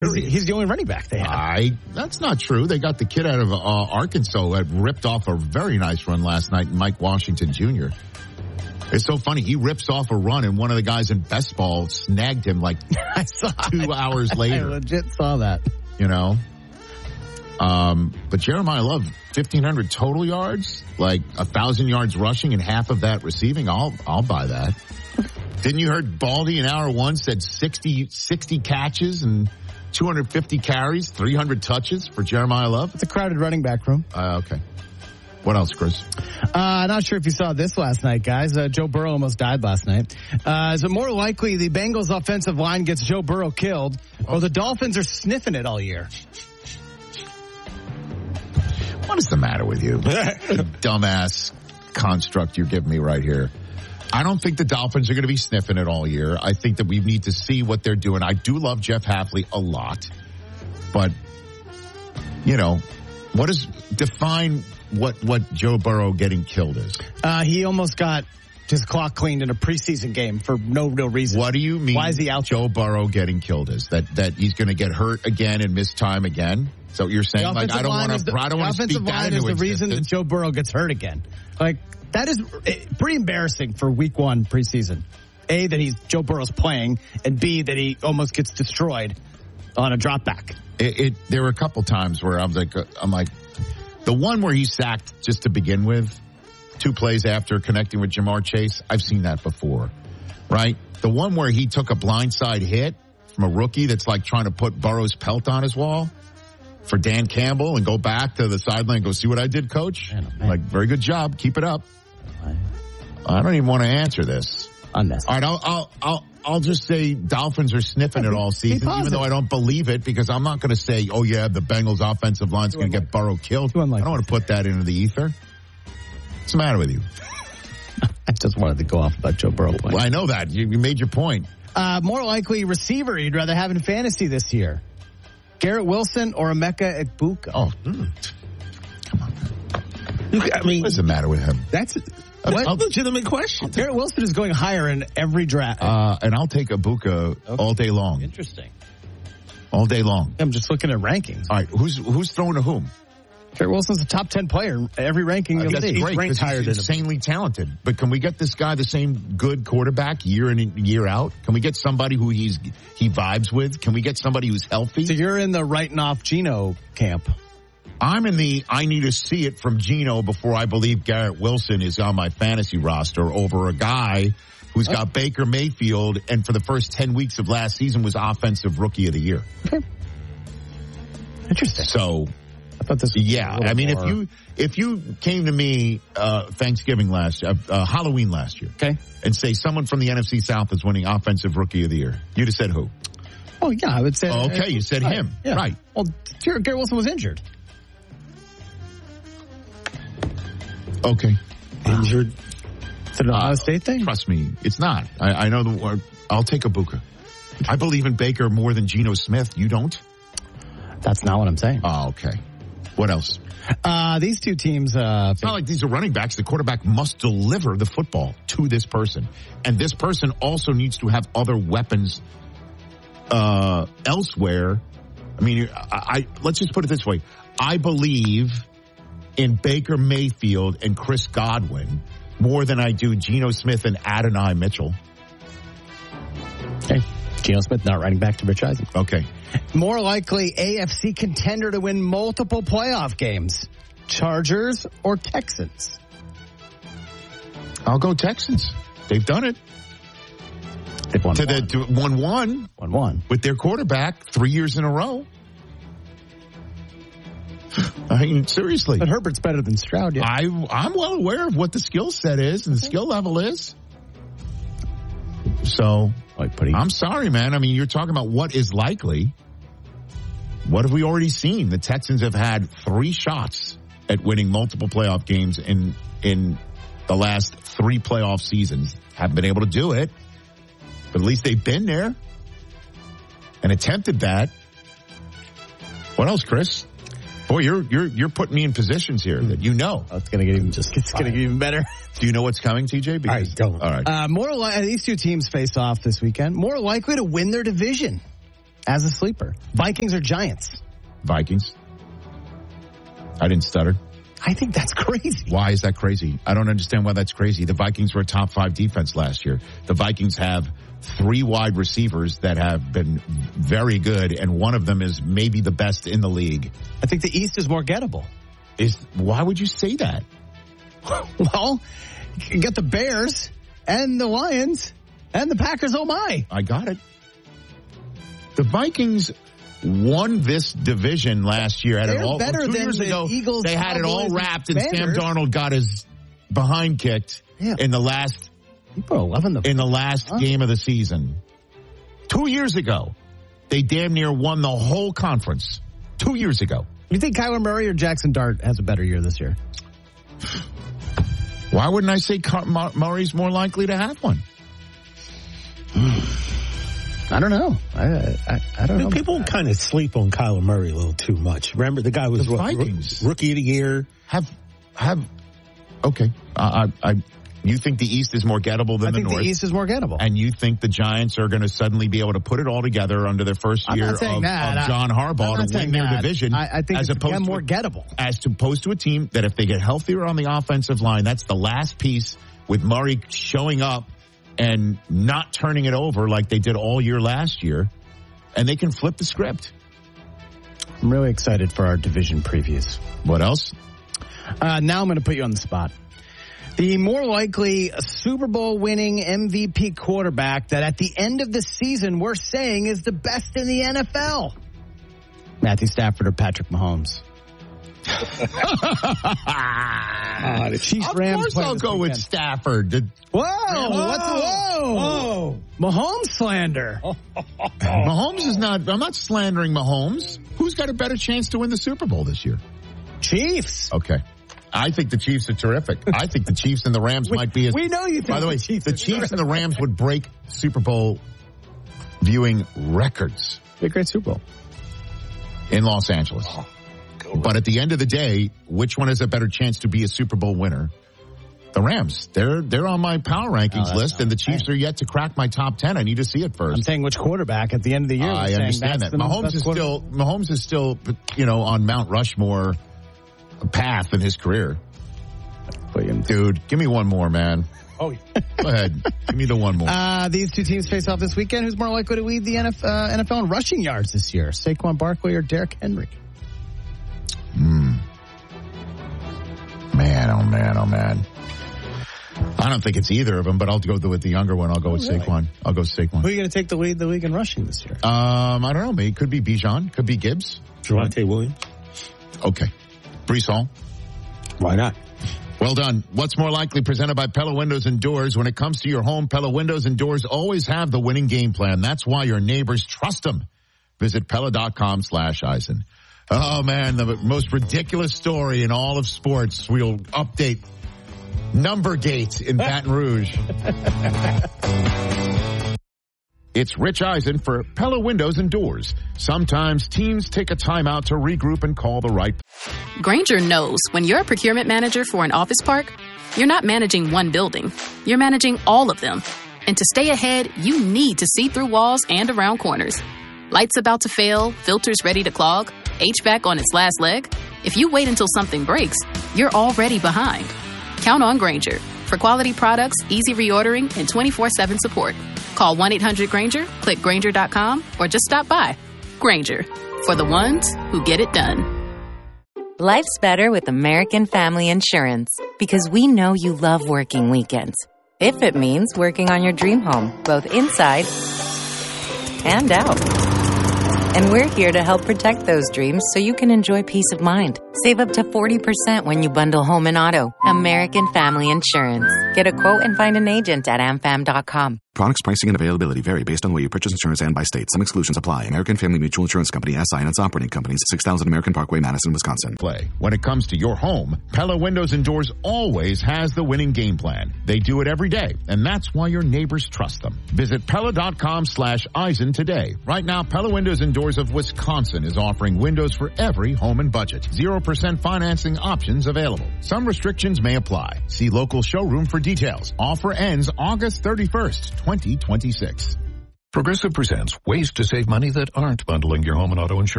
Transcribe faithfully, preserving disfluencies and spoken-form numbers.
He's the only running back they have. I, that's not true. They got the kid out of uh, Arkansas that ripped off a very nice run last night, Mike Washington Junior It's so funny. He rips off a run, and one of the guys in best ball snagged him like I saw two it. hours later. I legit saw that. You know? Um, but Jeremiah Love, fifteen hundred total yards, like one thousand yards rushing and half of that receiving. I'll, I'll buy that. Didn't you heard Baldy in hour one said sixty, sixty catches and two hundred fifty carries, three hundred touches for Jeremiah Love? It's a crowded running back room. Uh, okay. What else, Chris? Uh, not sure if you saw this last night, guys. Uh, Joe Burrow almost died last night. Uh, is it more likely the Bengals offensive line gets Joe Burrow killed, or the Dolphins are sniffing it all year? What is the matter with you? Dumbass construct you're giving me right here. I don't think the Dolphins are going to be sniffing it all year. I think that we need to see what they're doing. I do love Jeff Hafley a lot, but, you know, what is, define what, what Joe Burrow getting killed is. Uh, he almost got his clock cleaned in a preseason game for no real reason. What do you mean? Why is he out? Joe Burrow getting killed is that, that he's going to get hurt again and miss time again? Is that what you're saying? Like, I don't want to, I don't want to speak that into existence. The offensive line is the reason that Joe Burrow gets hurt again. Like, that is pretty embarrassing for week one preseason. A, that he's Joe Burrow's playing, and B, that he almost gets destroyed on a drop back. It, it, there were a couple times where I was like, I'm like, the one where he sacked just to begin with, two plays after connecting with Jamar Chase, I've seen that before, right? The one where he took a blindside hit from a rookie that's like trying to put Burrow's pelt on his wall for Dan Campbell and go back to the sideline and go, see what I did, coach? Man, oh, man. Like, very good job. Keep it up. I don't even want to answer this. All right, I'll, I'll, I'll, I'll just say Dolphins are sniffing it all season, even though I don't believe it, because I'm not going to say, oh, yeah, the Bengals offensive line's going to get Burrow killed. I don't want to put that into the ether. What's the matter with you? I just wanted to go off about Joe Burrow playing. Well, I know that. You, you made your point. Uh, more likely receiver you'd rather have in fantasy this year. Garrett Wilson or Emeka Egbuka? Oh, mm. Come on. I mean, what's the matter with him? That's a, a legitimate question. Garrett Wilson is going higher in every draft. Uh, and I'll take Egbuka okay. all day long. Interesting. All day long. I'm just looking at rankings. All right, who's who's throwing to whom? Garrett Wilson's a top ten player in every ranking uh, of the That's league. great, because he's insanely talented. But can we get this guy the same good quarterback year in and year out? Can we get somebody who he's he vibes with? Can we get somebody who's healthy? So you're in the writing off Geno camp. I'm in the I need to see it from Geno before I believe Garrett Wilson is on my fantasy roster over a guy who's got oh. Baker Mayfield and for the first ten weeks of last season was offensive rookie of the year. Okay. Interesting. So I thought this was yeah, I mean, more... if you if you came to me uh, Thanksgiving last uh, uh, Halloween last year, okay, and say someone from the N F C South is winning offensive rookie of the year, you'd have said who? Oh yeah, I would say. Oh, okay, uh, you said right. him, yeah. right? Well, Garrett Wilson was injured. Okay, injured. Is it an Ohio State thing? Trust me, it's not. I, I know the word. I'll take Egbuka. I believe in Baker more than Geno Smith. You don't? That's not what I'm saying. Oh, okay. What else? Uh, these two teams... Uh, it's not like these are running backs. The quarterback must deliver the football to this person. And this person also needs to have other weapons uh, elsewhere. I mean, I, I let's just put it this way. I believe in Baker Mayfield and Chris Godwin more than I do Geno Smith and Adonai Mitchell. Okay. Geno Smith not running back to Rich Eisen. Okay. More likely A F C contender to win multiple playoff games. Chargers or Texans? I'll go Texans. They've done it. They've won to one. the to one one. One one. With their quarterback three years in a row. I mean, seriously. But Herbert's better than Stroud, yeah. I, I'm well aware of what the skill set is and the skill level is. So, like putting, I'm sorry, man. I mean, you're talking about what is likely. What have we already seen? The Texans have had three shots at winning multiple playoff games in in the last three playoff seasons. Haven't been able to do it, but at least they've been there and attempted that. What else, Chris? Boy, you're you're you're putting me in positions here that you know. Oh, it's going to get even just it's going to get even better. Do you know what's coming, T J? Because, I don't. All right. Uh, more li- these two teams face off this weekend. More likely to win their division. as a sleeper. Vikings or Giants? Vikings. I didn't stutter. I think that's crazy. Why is that crazy? I don't understand why that's crazy. The Vikings were a top five defense last year. The Vikings have three wide receivers that have been very good, and one of them is maybe the best in the league. I think the East is more gettable. Is why would you say that? Well, you got the Bears and the Lions and the Packers. Oh my! I got it. The Vikings won this division last year. Had They're it all, better two than years the ago, Eagles, they had it all Cowboys, wrapped, and Commanders. Sam Darnold got his behind kicked Yeah. in the last People are loving the in the last huh? game of the season. Two years ago, they damn near won the whole conference. Two years ago. You think Kyler Murray or Jackson Dart has a better year this year? Why wouldn't I say Car- Murray's more likely to have one? I don't know. I I, I don't know. People kind of sleep on Kyler Murray a little too much. Remember, the guy was The what, Vikings. rookie of the year. Have have okay. Uh, I, I you think the East is more gettable than I the think North? the East is more gettable. And you think the Giants are going to suddenly be able to put it all together under their first I'm year not of, saying that. of John Harbaugh I'm not to win saying their that. division? I, I think as it's opposed again to more gettable. As opposed to a team that if they get healthier on the offensive line, that's the last piece with Murray showing up and not turning it over like they did all year last year, and they can flip the script. I'm really excited for our division previews. What else? Uh, now I'm going to put you on the spot. The more likely Super Bowl winning M V P quarterback that at the end of the season we're saying is the best in the N F L. Matthew Stafford or Patrick Mahomes? Ah, the Chiefs. Of Rams course play I'll this go with weekend. Stafford. The- Whoa! What's whoa? Oh. Mahomes slander. Mahomes is not, I'm not slandering Mahomes. Who's got a better chance to win the Super Bowl this year? Chiefs. Okay. I think the Chiefs are terrific. I think the Chiefs and the Rams We- might be as... we know you think By the way, the Chiefs the are Chiefs and the Rams would break Super Bowl viewing records Be a great Super Bowl. in Los Angeles. But at the end of the day, which one has a better chance to be a Super Bowl winner? The Rams. They're they're on my power rankings that's list, not and the fair. Chiefs are yet to crack my top ten. I need to see it first. I'm saying which quarterback at the end of the year. we're I saying understand that's that. the Mahomes best is quarterback. still Mahomes is still, you know, on Mount Rushmore path in his career. Dude, give me one more, man. Oh, Go ahead. Give me the one more. Uh, these two teams face off this weekend. Who's more likely to lead the N F L, uh, N F L in rushing yards this year? Saquon Barkley or Derrick Henry? Hmm. Man, oh man, oh man. I don't think it's either of them, but I'll go with the younger one. I'll go with really? Saquon. I'll go with Who Saquon. are you going to take to lead the league in rushing this year? Um, I don't know. Maybe it could be Bijan. Could be Gibbs. Javonte Williams. Okay. Brees Hall. Why not? Well done. What's more likely presented by Pella Windows and Doors. When it comes to your home, Pella Windows and Doors always have the winning game plan. That's why your neighbors trust them. Visit Pella.com slash Eisen. Oh, man, the most ridiculous story in all of sports. We'll update Numbergate in Baton Rouge. It's Rich Eisen for Pella Windows and Doors. Sometimes teams take a timeout to regroup and call the right. Grainger knows when you're a procurement manager for an office park, you're not managing one building. You're managing all of them. And to stay ahead, you need to see through walls and around corners. Lights about to fail, filters ready to clog, H V A C on its last leg. If you wait until something breaks, you're already behind. Count on Grainger for quality products, easy reordering, and twenty-four seven support. Call one eight hundred Grainger, click Grainger dot com, or just stop by. Grainger, for the ones who get it done. Life's better with American Family Insurance because we know you love working weekends. If it means working on your dream home, both inside and out. And we're here to help protect those dreams so you can enjoy peace of mind. Save up to forty percent when you bundle home and auto. American Family Insurance. Get a quote and find an agent at am fam dot com. Products, pricing, and availability vary based on the way you purchase insurance and by state. Some exclusions apply. American Family Mutual Insurance Company, S I and its operating companies, six thousand American Parkway, Madison, Wisconsin. Play. When it comes to your home, Pella Windows and Doors always has the winning game plan. They do it every day, and that's why your neighbors trust them. Visit Pella.com slash Eisen today. Right now, Pella Windows and Doors of Wisconsin is offering windows for every home and budget. zero percent financing options available. Some restrictions may apply. See local showroom for details. Offer ends August thirty-first, twenty twenty-six. Progressive presents ways to save money that aren't bundling your home and auto insurance.